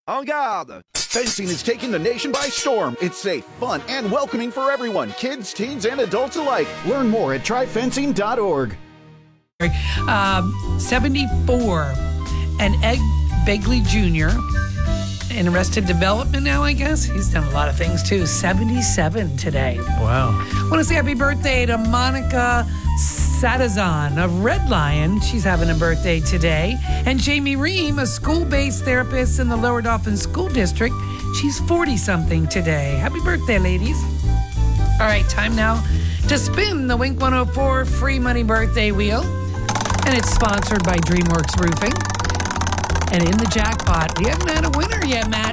En garde! Fencing is taking the nation by storm. It's safe, fun, and welcoming for everyone, kids, teens, and adults alike. Learn more at tryfencing.org. 74. And Ed Begley Jr. in Arrested Development now, I guess. He's done a lot of things, too. 77 today. Wow. I want to say happy birthday to Monica Sadazan of Red Lion. She's having a birthday today. And Jamie Ream, a school-based therapist in the Lower Dauphin School District. She's 40-something today. Happy birthday, ladies. All right, time now to spin the Wink 104 free money birthday wheel. And it's sponsored by DreamWorks Roofing. And in the jackpot, we haven't had a winner yet, Matt.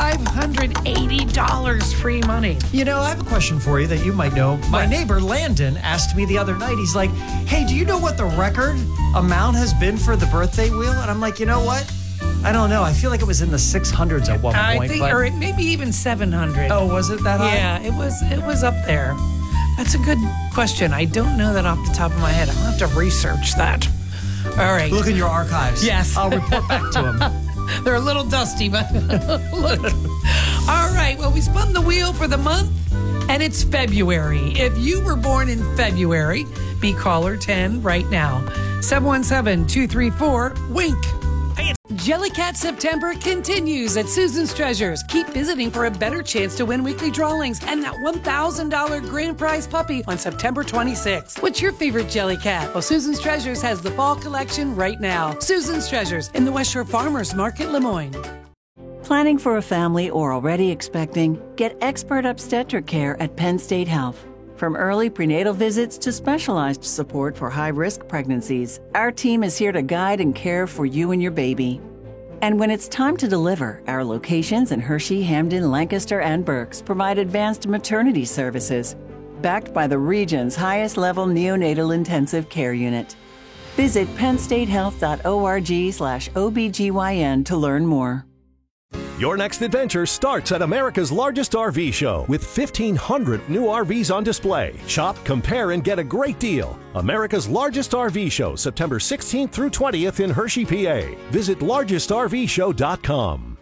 $580 free money. You know, I have a question for you that you might know. My neighbor, Landon, asked me the other night, he's like, hey, do you know what the record amount has been for the birthday wheel? And I'm like, you know what? I don't know. I feel like it was in the 600s at one point. I think, or maybe even 700. Oh, was it that high? Yeah, it was up there. That's a good question. I don't know that off the top of my head. I'll have to research that. All right. Look in your archives. Yes. I'll report back to him. They're a little dusty, but look. All right. Well, we spun the wheel for the month, and it's February. If you were born in February, be caller 10 right now. 717-234-WINK. Jellycat September continues at Susan's Treasures. Keep visiting for a better chance to win weekly drawings and that $1,000 grand prize puppy on September 26th. What's your favorite Jellycat? Well, Susan's Treasures has the fall collection right now. Susan's Treasures in the West Shore Farmers Market, Lemoyne. Planning for a family or already expecting? Get expert obstetric care at Penn State Health. From early prenatal visits to specialized support for high-risk pregnancies, our team is here to guide and care for you and your baby. And when it's time to deliver, our locations in Hershey, Hamden, Lancaster, and Berks provide advanced maternity services, backed by the region's highest-level neonatal intensive care unit. Visit pennstatehealth.org/OBGYN to learn more. Your next adventure starts at America's largest RV show with 1,500 new RVs on display. Shop, compare, and get a great deal. America's largest RV show, September 16th through 20th in Hershey, PA. Visit largestrvshow.com.